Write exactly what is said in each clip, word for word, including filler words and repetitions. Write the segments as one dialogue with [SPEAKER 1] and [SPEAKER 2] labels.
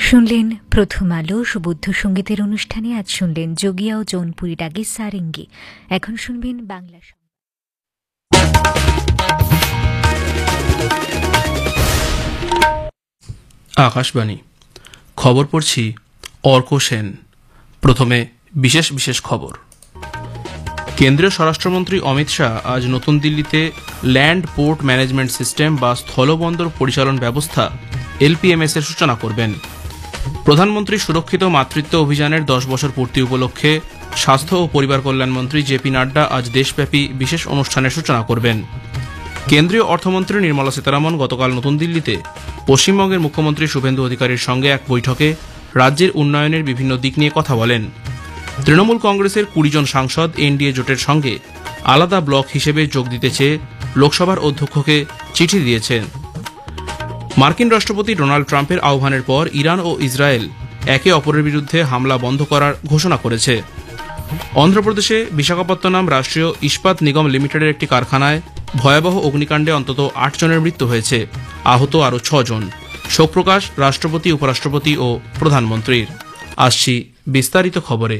[SPEAKER 1] শুনলেন প্রথম আলো সুবুদ্ধ সঙ্গীতের অনুষ্ঠানে। আজ শুনলেন যোগিয়া ও জৌনপুরি ডাগে সারেঙ্গি। এখন শুনবেন বাংলা।
[SPEAKER 2] আকাশবাণী খবর পড়ছি অর্ক সেন। প্রথমে বিশেষ বিশেষ খবর। কেন্দ্রীয় স্বরাষ্ট্রমন্ত্রী অমিত শাহ আজ নতুন দিল্লিতে ল্যান্ড পোর্ট ম্যানেজমেন্ট সিস্টেম বা স্থলবন্দর পরিচালন ব্যবস্থা এলপিএমএস এর সূচনা করবেন। প্রধানমন্ত্রী সুরক্ষিত মাতৃত্ব অভিযানের দশ বছর পূর্তি উপলক্ষে স্বাস্থ্য ও পরিবার কল্যাণমন্ত্রী জেপি নাড্ডা আজ দেশব্যাপী বিশেষ অনুষ্ঠানের সূচনা করবেন। কেন্দ্রীয় অর্থমন্ত্রী নির্মলা সীতারামন গতকাল নতুন দিল্লিতে পশ্চিমবঙ্গের মুখ্যমন্ত্রী শুভেন্দু অধিকারীর সঙ্গে এক বৈঠকে রাজ্যের উন্নয়নের বিভিন্ন দিক নিয়ে কথা বলেন। তৃণমূল কংগ্রেসের কুড়ি জন সাংসদ এনডিএ জোটের সঙ্গে আলাদা ব্লক হিসেবে যোগ দিতে চেয়ে লোকসভার অধ্যক্ষকে চিঠি দিয়েছেন। মার্কিন রাষ্ট্রপতি ডোনাল্ড ট্রাম্পের আহ্বানের পর ইরান ও ইসরায়েল একে অপরের বিরুদ্ধে হামলা বন্ধ করার ঘোষণা করেছে। অন্ধ্রপ্রদেশে বিশাখাপত্তনম রাষ্ট্রীয় ইস্পাত নিগম লিমিটেডের একটি কারখানায় ভয়াবহ অগ্নিকাণ্ডে অন্তত আট জনের মৃত্যু হয়েছে, আহত আরও ছজন। শোক প্রকাশ রাষ্ট্রপতি, উপরাষ্ট্রপতি ও প্রধানমন্ত্রীর। আসছি বিস্তারিত খবরে।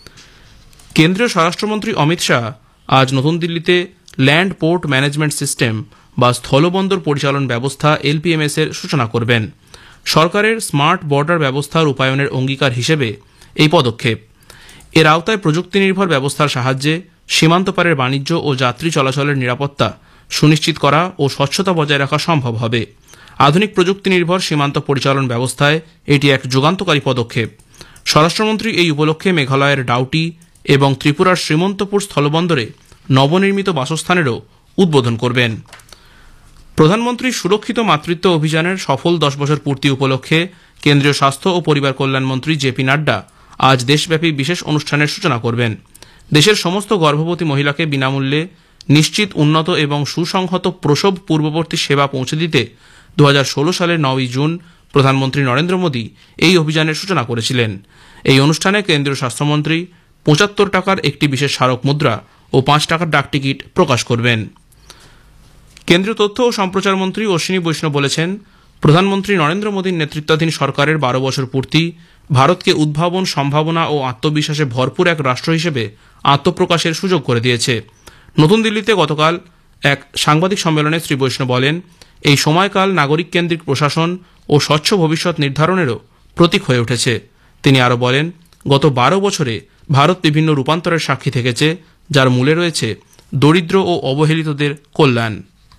[SPEAKER 2] কেন্দ্রীয় স্বরাষ্ট্রমন্ত্রী অমিত শাহ আজ নতুন দিল্লিতে ল্যান্ড পোর্ট ম্যানেজমেন্ট সিস্টেম বা স্থলবন্দর পরিচালন ব্যবস্থা এলপিএমএস এর সূচনা করবেন। সরকারের স্মার্ট বর্ডার ব্যবস্থা রূপায়ণের অঙ্গীকার হিসেবে এই পদক্ষেপ। এর আওতায় প্রযুক্তি নির্ভর ব্যবস্থার সাহায্যে সীমান্ত পারের বাণিজ্য ও যাত্রী চলাচলের নিরাপত্তা সুনিশ্চিত করা ও স্বচ্ছতা বজায় রাখা সম্ভব হবে। আধুনিক প্রযুক্তি নির্ভর সীমান্ত পরিচালন ব্যবস্থায় এটি এক যুগান্তকারী পদক্ষেপ। স্বরাষ্ট্রমন্ত্রী এই উপলক্ষে মেঘালয়ের ডাউটি এবং ত্রিপুরার শ্রীমন্তপুর স্থলবন্দরে নবনির্মিত বাসস্থানেরও উদ্বোধন করবেন। প্রধানমন্ত্রী সুরক্ষিত মাতৃত্ব অভিযানের সফল দশ বছর পূর্তি উপলক্ষে কেন্দ্রীয় স্বাস্থ্য ও পরিবার কল্যাণমন্ত্রী জেপি নাড্ডা আজ দেশব্যাপী বিশেষ অনুষ্ঠানের সূচনা করবেন। দেশের সমস্ত গর্ভবতী মহিলাকে বিনামূল্যে নিশ্চিত, উন্নত এবং সুসংহত প্রসব পূর্ববর্তী সেবা পৌঁছে দিতে দু হাজার ষোলো সালের নয়ই জুন প্রধানমন্ত্রী নরেন্দ্র মোদী এই অভিযানের সূচনা করেছিলেন। এই অনুষ্ঠানে কেন্দ্রীয় স্বাস্থ্যমন্ত্রী পঁচাত্তর টাকার একটি বিশেষ স্মারক মুদ্রা ও পাঁচ টাকার ডাকটিকিট প্রকাশ করবেন। কেন্দ্রীয় তথ্য ও সম্প্রচার মন্ত্রী অশ্বিনী বৈষ্ণব বলেছেন, প্রধানমন্ত্রী নরেন্দ্র মোদীর নেতৃত্বাধীন সরকারের বারো বছর পূর্তি ভারতকে উদ্ভাবন, সম্ভাবনা ও আত্মবিশ্বাসে ভরপুর এক রাষ্ট্র হিসেবে আত্মপ্রকাশের সুযোগ করে দিয়েছে। নতুন দিল্লিতে গতকাল এক সাংবাদিক সম্মেলনে শ্রী বৈষ্ণব বলেন, এই সময়কাল নাগরিক কেন্দ্রিক প্রশাসন ও স্বচ্ছ ভবিষ্যৎ নির্ধারণেরও প্রতীক হয়ে উঠেছে। তিনি আরও বলেন, গত বারো বছরে ভারত বিভিন্ন রূপান্তরের সাক্ষী থেকেছে, যার মূলে রয়েছে দরিদ্র ও অবহেলিতদের কল্যাণ।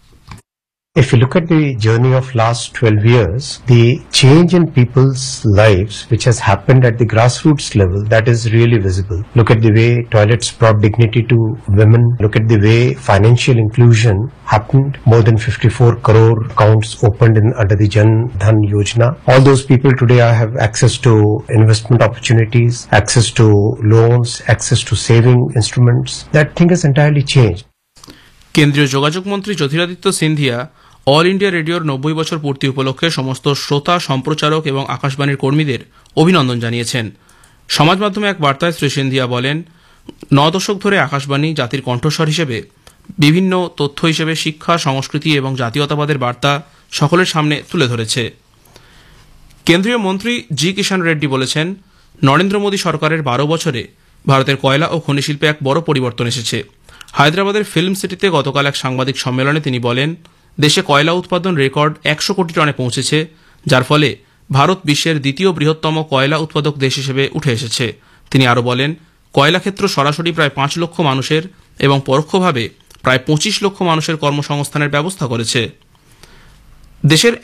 [SPEAKER 3] If you look at the journey of last twelve years, the change in people's lives which has happened at the grassroots level, that is really visible. Look at the way toilets brought dignity to women. Look at the way financial inclusion happened. More than fifty-four crore accounts opened in under the Jan Dhan Yojana. All those people today have access to investment opportunities, access to loans, access to saving instruments. That thing has entirely changed.
[SPEAKER 2] কেন্দ্রীয় যোগাযোগ মন্ত্রী Jyotiraditya Scindia all India রেডিওর নব্বই বছর পূর্তি উপলক্ষে সমস্ত শ্রোতা, সম্প্রচারক এবং আকাশবাণীর কর্মীদের অভিনন্দন জানিয়েছেন। সমাজ মাধ্যমে এক বার্তায় শ্রী সিন্ধিয়া বলেন, ন দশক ধরে আকাশবাণী জাতির কণ্ঠস্বর হিসেবে বিভিন্ন তথ্য হিসেবে শিক্ষা, সংস্কৃতি এবং জাতীয়তাবাদের বার্তা সকলের সামনে তুলে ধরেছে। কেন্দ্রীয় মন্ত্রী জি কিষাণ রেড্ডি বলেছেন, নরেন্দ্র মোদী সরকারের বারো বছরে ভারতের কয়লা ও খনি শিল্পে এক বড় পরিবর্তন এসেছে। হায়দ্রাবাদের ফিল্ম সিটিতে গতকাল এক সাংবাদিক সম্মেলনে তিনি বলেন, দেশে কয়লা উৎপাদন রেকর্ড একশো কোটি টনে পৌঁছেছে, যার ফলে ভারত বিশ্বের দ্বিতীয় বৃহত্তম কয়লা উৎপাদক দেশ হিসেবে উঠে এসেছে। তিনি আরও বলেন, কয়লা ক্ষেত্র সরাসরি প্রায় পাঁচ লক্ষ মানুষের এবং পরোক্ষভাবে প্রায় পঁচিশ লক্ষ মানুষের কর্মসংস্থানের ব্যবস্থা করেছে। দেশের